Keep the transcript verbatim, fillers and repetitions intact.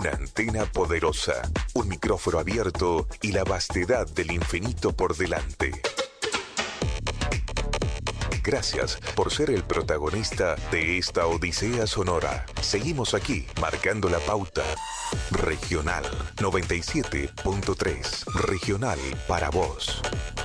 Una antena poderosa, un micrófono abierto y la vastedad del infinito por delante. Gracias por ser el protagonista de esta odisea sonora. Seguimos aquí, marcando la pauta. Regional noventa y siete punto tres. Regional para vos.